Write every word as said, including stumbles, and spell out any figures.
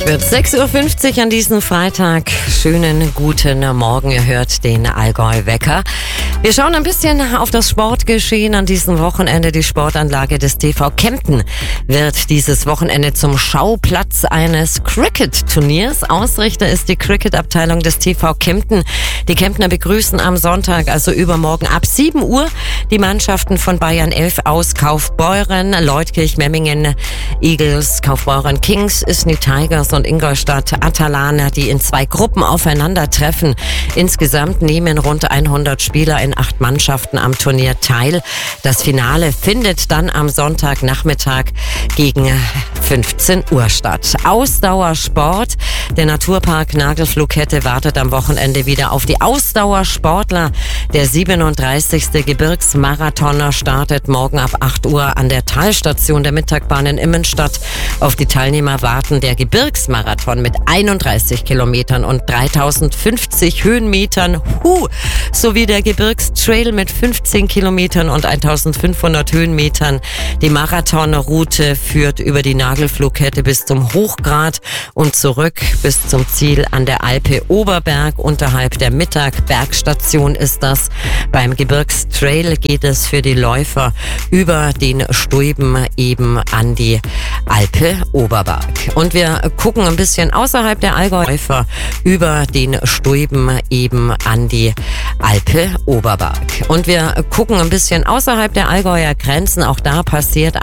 wird sechs Uhr fünfzig an diesem Freitag. Schönen guten Morgen, ihr hört den Allgäu-Wecker. Wir schauen ein bisschen auf das Sportgeschehen an diesem Wochenende. Die Sportanlage des T V Kempten wird dieses Wochenende zum Schauplatz eines Cricket-Turniers. Ausrichter ist die Cricket-Abteilung des T V Kempten. Die Kemptner begrüßen am Sonntag, also übermorgen ab sieben Uhr, die Mannschaften von Bayern elf aus Kaufbeuren, Leutkirch, Memmingen, Eagles, Kaufbeuren Kings, Isny Tigers und Ingolstadt Atalana, die in zwei Gruppen aufeinandertreffen. Insgesamt nehmen rund hundert Spieler in acht Mannschaften am Turnier teil. Das Finale findet dann am Sonntagnachmittag gegen fünfzehn Uhr statt. Ausdauersport. Der Naturpark Nagelflughette wartet am Wochenende wieder auf die Ausdauersportler. Der siebenunddreißigste Gebirgsmarathon startet morgen ab acht Uhr an der Talstation der Mittagbahn in Immenstadt. Auf die Teilnehmer warten der Gebirgsmarathon mit einunddreißig Kilometern und dreitausendfünfzig Höhenmetern huh, sowie der Gebirgstrail mit fünfzehn Kilometern und eintausendfünfhundert Höhenmetern. Die Marathonroute führt über die Nagelflughette bis zum Hochgrat und zurück bis zum Ziel an der Alpe Oberberg. Unterhalb der Mittag-Bergstation ist das. Beim Gebirgstrail geht es für die Läufer über den Stuiben eben an die Alpe Oberberg. Und wir gucken ein bisschen außerhalb der Allgäuer über den Stuiben eben an die Alpe Oberberg. Und wir gucken ein bisschen außerhalb der Allgäuer Grenzen. Auch da passiert